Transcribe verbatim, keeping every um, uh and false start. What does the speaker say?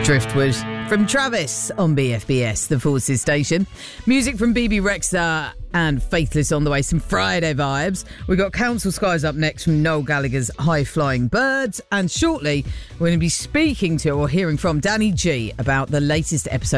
Driftwood from Travis on B F B S, the Forces station. Music from B B Rexha and Faithless on the way. Some Friday vibes. We've got Council Skies up next from Noel Gallagher's High Flying Birds. And shortly, we're going to be speaking to or hearing from Danny G about the latest episode